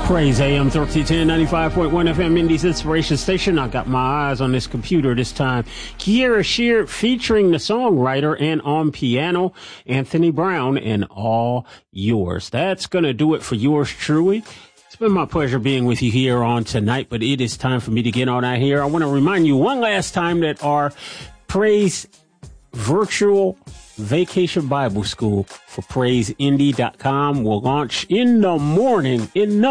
Praise AM 1310, 95.1 FM Indies Inspiration Station. I got my eyes on this computer this time. Kiera Sheard featuring the songwriter and on piano, Anthony Brown, and All Yours. That's going to do it for yours truly. It's been my pleasure being with you here on tonight, but it is time for me to get on out here. I want to remind you one last time that our Praise virtual Vacation Bible School for PraiseIndy.com will launch in the morning.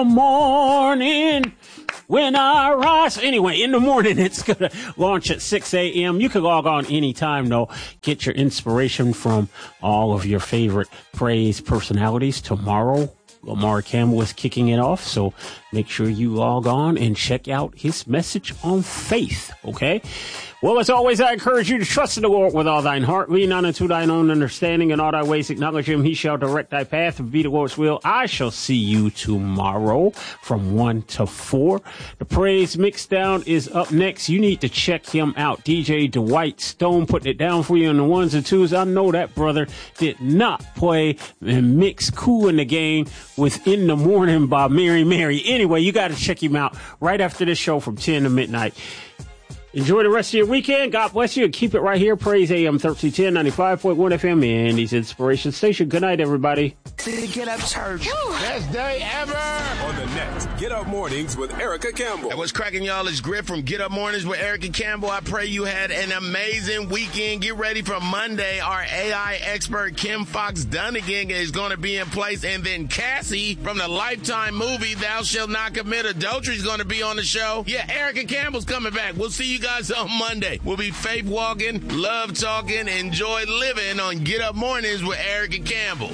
When I rise. Anyway, in the morning, it's going to launch at 6 a.m. You can log on anytime, though. Get your inspiration from all of your favorite praise personalities. Tomorrow, Lamar Campbell is kicking it off, so make sure you log on and check out his message on faith, okay? Well, as always, I encourage you to trust in the Lord with all thine heart. Lean not unto thine own understanding. In all thy ways acknowledge him. He shall direct thy path. If it be the Lord's will, I shall see you tomorrow from 1 to 4. The Praise Mixdown is up next. You need to check him out. DJ Dwight Stone putting it down for you on the ones and twos. I know that brother did not play and mix Cool in the Game with In the Morning by Mary Mary. Anyway, you got to check him out right after this show from 10 to midnight. Enjoy the rest of your weekend. God bless you. And keep it right here. Praise AM 1310, 95.1 FM, Andy's Inspiration Station. Good night, everybody. Get Up Church. Best day ever. On the next Get Up Mornings with Erica Campbell. And what's cracking, y'all? It's Griff from Get Up Mornings with Erica Campbell. I pray you had an amazing weekend. Get ready for Monday. Our AI expert, Kim Fox Dunnigan, is going to be in place. And then Cassie from the Lifetime movie, Thou Shalt Not Commit Adultery, is going to be on the show. Yeah, Erica Campbell's coming back. We'll see you guys on Monday. We'll be faith walking, love talking, enjoy living on Get Up Mornings with Erica Campbell.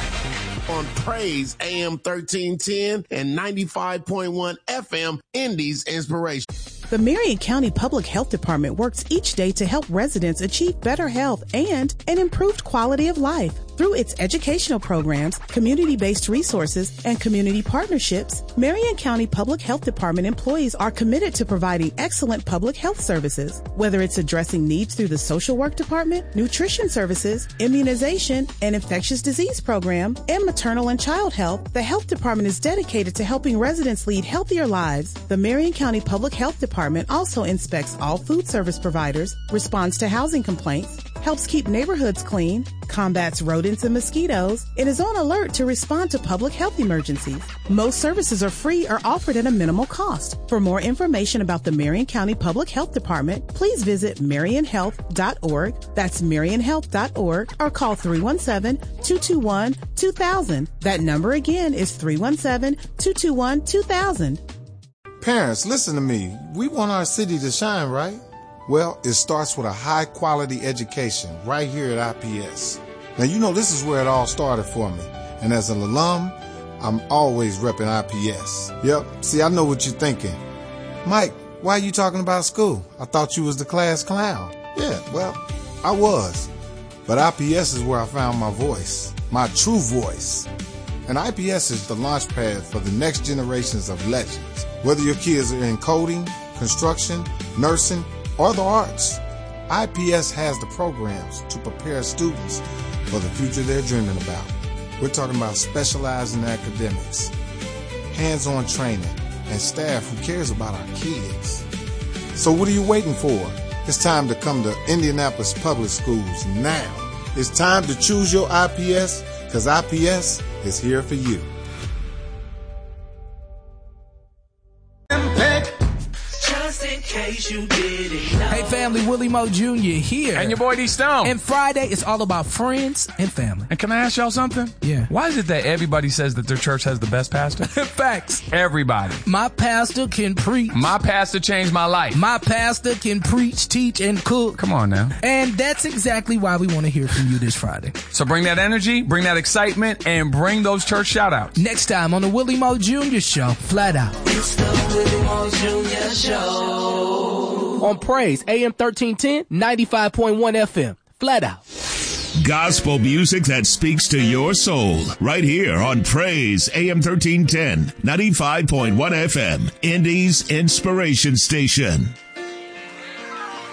On Praise AM 1310 and 95.1 FM Indies Inspiration. The Marion County Public Health Department works each day to help residents achieve better health and an improved quality of life. Through its educational programs, community-based resources, and community partnerships, Marion County Public Health Department employees are committed to providing excellent public health services. Whether it's addressing needs through the social work department, nutrition services, immunization, and infectious disease program, and maternal and child health, the health department is dedicated to helping residents lead healthier lives. The Marion County Public Health Department also inspects all food service providers, responds to housing complaints, helps keep neighborhoods clean, combats rodents and mosquitoes, and is on alert to respond to public health emergencies. Most services are free or offered at a minimal cost. For more information about the Marion County Public Health Department, please visit marionhealth.org. That's marionhealth.org, or call 317-221-2000. That number again is 317-221-2000. Parents, listen to me. We want our city to shine, right? Well, it starts with a high-quality education right here at IPS. Now, you know this is where it all started for me. And as an alum, I'm always repping IPS. Yep, see, I know what you're thinking. Mike, why are you talking about school? I thought you was the class clown. Yeah, well, I was. But IPS is where I found my voice, my true voice. And IPS is the launch pad for the next generations of legends. Whether your kids are in coding, construction, nursing, or the arts, IPS has the programs to prepare students for the future they're dreaming about. We're talking about specializing academics, hands-on training, and staff who cares about our kids. So what are you waiting for? It's time to come to Indianapolis Public Schools now. It's time to choose your IPS, because IPS is here for you. Hey family, Willie Moe Jr. here. And your boy D Stone. And Friday is all about friends and family. And can I ask y'all something? Yeah. Why is it that everybody says that their church has the best pastor? Facts. Everybody. My pastor can preach. My pastor changed my life. My pastor can preach, teach, and cook. Come on now. And that's exactly why we want to hear from you this Friday. So bring that energy, bring that excitement, and bring those church shout-outs. Next time on the Willie Moe Jr. Show, Flat Out. It's the Willie Moe Jr. Show. On Praise, AM 1310, 95.1 FM. Flat Out. Gospel music that speaks to your soul. Right here on Praise, AM 1310, 95.1 FM. Indies Inspiration Station.